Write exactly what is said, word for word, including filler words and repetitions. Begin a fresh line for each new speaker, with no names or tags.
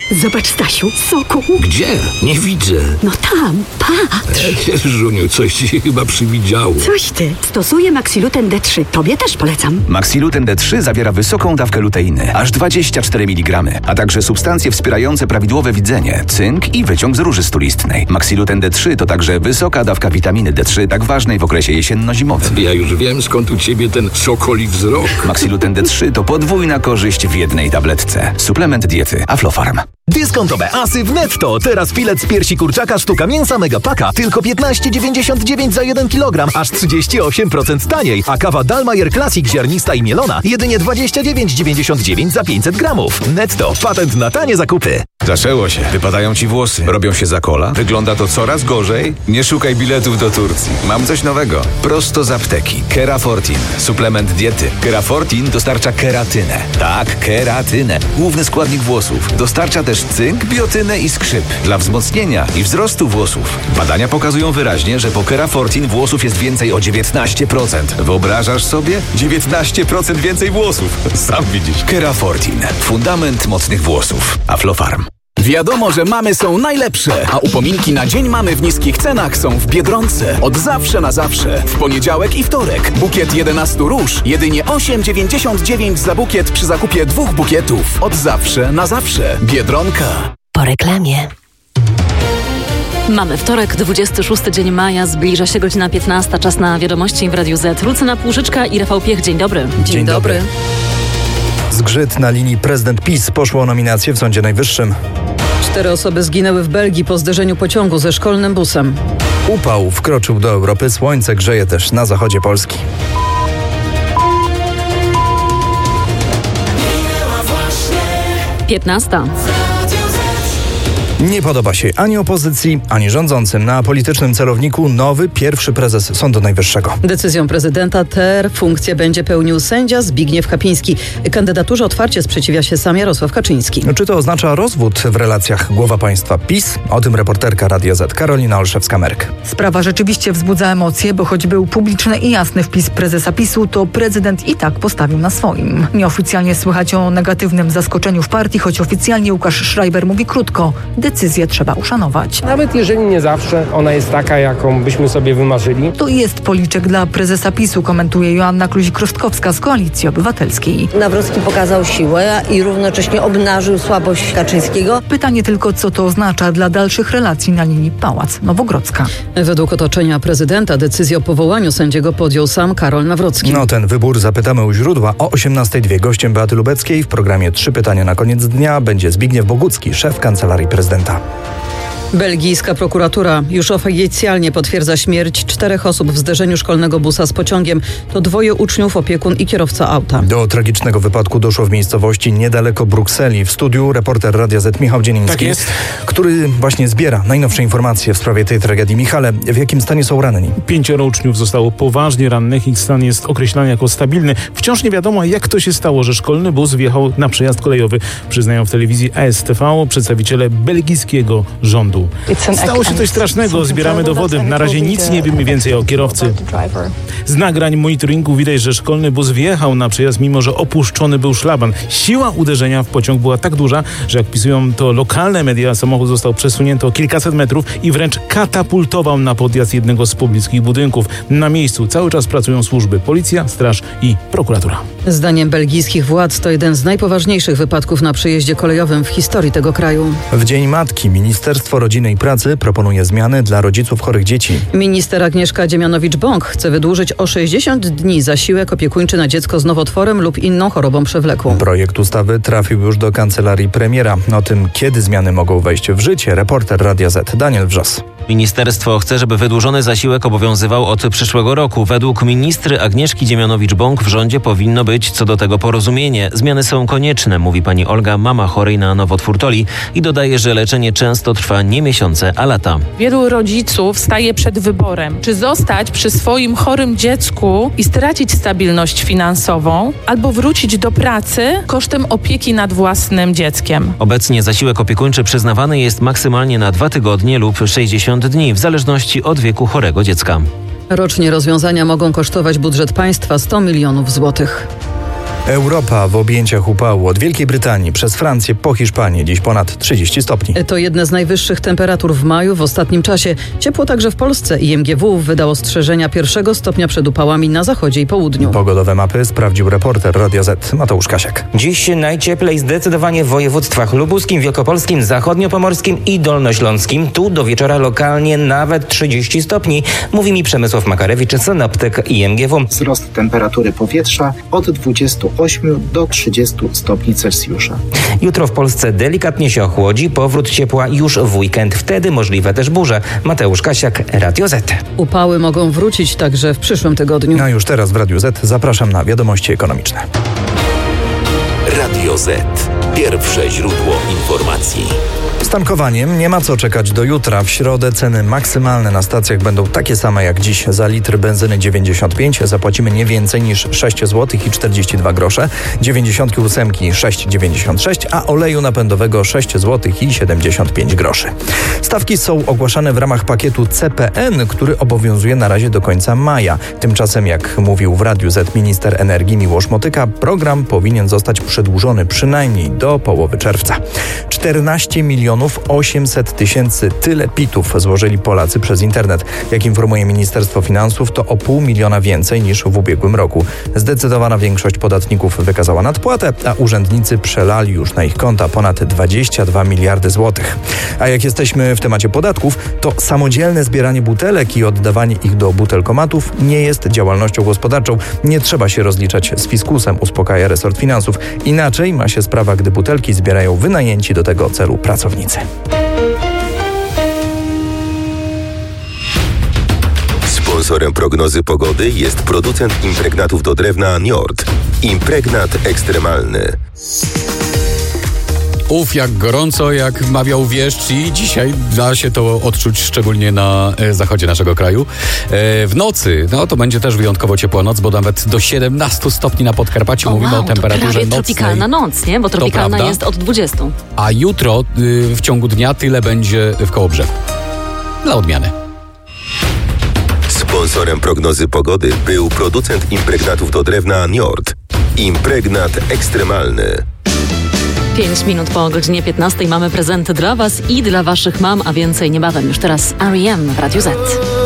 Zobacz, Stasiu, soku.
Gdzie? Nie widzę.
No tam, patrz.
Jeżuniu, coś ci chyba przywidziało.
Coś ty. Stosuję Maxiluten D trzy. Tobie też polecam.
Maxiluten D trzy zawiera wysoką dawkę luteiny, aż dwadzieścia cztery miligramy, a także substancje wspierające prawidłowe widzenie, cynk i wyciąg z róży stulistnej. Maxiluten D trzy to także wysoka dawka witaminy D trzy, tak ważnej w okresie jesienno-zimowym.
Ja już wiem, skąd u ciebie ten sokoli wzrok.
Maxiluten D trzy to podwójna korzyść w jednej tabletce. Suplement diety Aflofarm.
Dyskontowe asy w Netto. Teraz filet z piersi kurczaka sztuka mięsa Megapaka tylko piętnaście dziewięćdziesiąt dziewięć za jeden kilogram, aż trzydzieści osiem procent taniej. A kawa Dalmayer Classic ziarnista i mielona jedynie dwadzieścia dziewięć dziewięćdziesiąt dziewięć za pięćset gramów. Netto. Patent na tanie zakupy.
Zaczęło się. Wypadają ci włosy. Robią się za kola. Wygląda to coraz gorzej. Nie szukaj biletów do Turcji. Mam coś nowego. Prosto z apteki. Kerafortin. Suplement diety. Kerafortin dostarcza keratynę. Tak, keratynę. Główny składnik włosów. Dostarcza też cynk, biotynę i skrzyp. Dla wzmocnienia i wzrostu włosów. Badania pokazują wyraźnie, że po Kerafortin włosów jest więcej o dziewiętnaście procent. Wyobrażasz sobie? dziewiętnaście procent więcej włosów. Sam widzisz. Kerafortin. Fundament mocnych włosów. Aflofarm.
Wiadomo, że mamy są najlepsze, a upominki na Dzień Mamy w niskich cenach są w Biedronce. Od zawsze na zawsze. W poniedziałek i wtorek. Bukiet jedenaście róż. Jedynie osiem dziewięćdziesiąt dziewięć za bukiet przy zakupie dwóch bukietów. Od zawsze na zawsze. Biedronka.
Po reklamie. Mamy wtorek, dwudziesty szósty dzień maja, zbliża się godzina piętnasta, czas na wiadomości w Radiu Z. Lucyna Płużyczka i Rafał Piech, dzień dobry.
Dzień, dzień dobry. dobry. Zgrzyt na linii prezydent PiS, poszło o nominację w Sądzie Najwyższym.
Cztery osoby zginęły w Belgii po zderzeniu pociągu ze szkolnym busem.
Upał wkroczył do Europy, słońce grzeje też na zachodzie Polski.
piętnasta.
Nie podoba się ani opozycji, ani rządzącym. Na politycznym celowniku nowy pierwszy prezes Sądu Najwyższego.
Decyzją prezydenta tę funkcję będzie pełnił sędzia Zbigniew Kapiński. Kandydaturze otwarcie sprzeciwia się sam Jarosław Kaczyński.
Czy to oznacza rozwód w relacjach głowa państwa PiS? O tym reporterka Radia Z Karolina Olszewska-Merk.
Sprawa rzeczywiście wzbudza emocje, bo choć był publiczny i jasny wpis prezesa PiSu, to prezydent i tak postawił na swoim. Nieoficjalnie słychać o negatywnym zaskoczeniu w partii, choć oficjalnie Łukasz Schreiber mówi krótko. Decyzję trzeba uszanować.
Nawet jeżeli nie zawsze ona jest taka, jaką byśmy sobie wymarzyli.
To jest policzek dla prezesa PiSu, komentuje Joanna Kluzik-Rostkowska z Koalicji Obywatelskiej.
Nawrocki pokazał siłę i równocześnie obnażył słabość Kaczyńskiego.
Pytanie tylko, co to oznacza dla dalszych relacji na linii Pałac Nowogrodzka.
Według otoczenia prezydenta decyzję o powołaniu sędziego podjął sam Karol Nawrocki.
No ten wybór zapytamy u źródła o osiemnastej dwie. Gościem Beaty Lubeckiej w programie Trzy pytania na koniec dnia będzie Zbigniew Bogucki, szef Kancelarii Prezydenta.
Belgijska prokuratura już oficjalnie potwierdza śmierć czterech osób w zderzeniu szkolnego busa z pociągiem. To dwoje uczniów, opiekun i kierowca auta.
Do tragicznego wypadku doszło w miejscowości niedaleko Brukseli. W studiu reporter Radia Z Michał Dzieniński,
tak jest,
który właśnie zbiera najnowsze informacje w sprawie tej tragedii. Michale, w jakim stanie są ranni?
Pięcioro uczniów zostało poważnie rannych. Ich stan jest określany jako stabilny. Wciąż nie wiadomo, jak to się stało, że szkolny bus wjechał na przejazd kolejowy. Przyznają w telewizji A S T V przedstawiciele belgijskiego rządu. Stało się coś strasznego, zbieramy dowody. Na razie nic nie wiemy więcej o kierowcy. Z nagrań monitoringu widać, że szkolny bus wjechał na przejazd, mimo że opuszczony był szlaban. Siła uderzenia w pociąg była tak duża, że jak pisują to lokalne media, samochód został przesunięty o kilkaset metrów i wręcz katapultował na podjazd jednego z pobliskich budynków. Na miejscu cały czas pracują służby, policja, straż i prokuratura.
Zdaniem belgijskich władz to jeden z najpoważniejszych wypadków na przejeździe kolejowym w historii tego kraju.
W Dzień Matki Ministerstwo Rodziny i Pracy proponuje zmiany dla rodziców chorych dzieci.
Minister Agnieszka Dziemianowicz-Bąk chce wydłużyć o sześćdziesiąt dni zasiłek opiekuńczy na dziecko z nowotworem lub inną chorobą przewlekłą.
Projekt ustawy trafił już do kancelarii premiera. O tym, kiedy zmiany mogą wejść w życie, reporter Radia Z Daniel Wrzos.
Ministerstwo chce, żeby wydłużony zasiłek obowiązywał od przyszłego roku. Według ministry Agnieszki Dziemianowicz-Bąk w rządzie powinno być co do tego porozumienie. Zmiany są konieczne, mówi pani Olga, mama chorej na nowotwór Toli i dodaje, że leczenie często trwa nie miesiące, a lata.
Wielu rodziców staje przed wyborem, czy zostać przy swoim chorym dziecku i stracić stabilność finansową, albo wrócić do pracy kosztem opieki nad własnym dzieckiem.
Obecnie zasiłek opiekuńczy przyznawany jest maksymalnie na dwa tygodnie lub sześćdziesiąt dni, w zależności od wieku chorego dziecka.
Rocznie rozwiązania mogą kosztować budżet państwa sto milionów złotych.
Europa w objęciach upału od Wielkiej Brytanii przez Francję po Hiszpanię. Dziś ponad trzydzieści stopni.
To jedne z najwyższych temperatur w maju w ostatnim czasie. Ciepło także w Polsce. I M G W wydało ostrzeżenia pierwszego stopnia przed upałami na zachodzie i południu.
Pogodowe mapy sprawdził reporter Radio Z Mateusz Kasiak.
Dziś najcieplej zdecydowanie w województwach lubuskim, wielkopolskim, zachodniopomorskim i dolnośląskim. Tu do wieczora lokalnie nawet trzydzieści stopni. Mówi mi Przemysław Makarewicz, synoptyk I M G W.
Wzrost temperatury powietrza od dwudziestu ośmiu do trzydziestu stopni Celsjusza.
Jutro w Polsce delikatnie się ochłodzi, powrót ciepła już w weekend. Wtedy możliwe też burze. Mateusz Kasiak, Radio Z.
Upały mogą wrócić także w przyszłym tygodniu.
A już teraz w Radiu Z zapraszam na wiadomości ekonomiczne.
Radio Z. Pierwsze źródło informacji.
Z tankowaniem nie ma co czekać do jutra. W środę ceny maksymalne na stacjach będą takie same jak dziś. Za litr benzyny dziewięćdziesiąt pięć zapłacimy nie więcej niż sześć złotych i czterdzieści dwa grosze, dziewięćdziesiąt osiem sześć dziewięćdziesiąt sześć, a oleju napędowego sześć złotych i siedemdziesiąt pięć groszy. Stawki są ogłaszane w ramach pakietu C P N, który obowiązuje na razie do końca maja. Tymczasem, jak mówił w Radiu Z minister energii Miłosz Motyka, program powinien zostać przedłużony przynajmniej do połowy czerwca. czternaście milionów osiemset tysięcy tyle pitów złożyli Polacy przez internet. Jak informuje Ministerstwo Finansów, to o pół miliona więcej niż w ubiegłym roku. Zdecydowana większość podatników wykazała nadpłatę, a urzędnicy przelali już na ich konta ponad dwadzieścia dwa miliardy złotych. A jak jesteśmy w temacie podatków, to samodzielne zbieranie butelek i oddawanie ich do butelkomatów nie jest działalnością gospodarczą. Nie trzeba się rozliczać z fiskusem, uspokaja resort finansów. Inaczej ma się sprawa, gdy butelki zbierają wynajęci do tego celu pracownicy.
Sponsorem prognozy pogody jest producent impregnatów do drewna Njord. Impregnat ekstremalny.
Uf, jak gorąco, jak mawiał wieszcz, i dzisiaj da się to odczuć szczególnie na e, zachodzie naszego kraju. E, w nocy, no to będzie też wyjątkowo ciepła noc, bo nawet do siedemnastu stopni na Podkarpaciu.
O,
Mówimy
wow,
o temperaturze
to prawie
nocnej.
tropikalna noc, nie? Bo tropikalna jest od dwudziestu.
A jutro y, w ciągu dnia tyle będzie w Kołobrzegu. Dla odmiany.
Sponsorem prognozy pogody był producent impregnatów do drewna Njord. Impregnat ekstremalny.
Pięć minut po godzinie piętnastej mamy prezenty dla Was i dla Waszych mam, a więcej niebawem. Już teraz R E M w Radiu Z.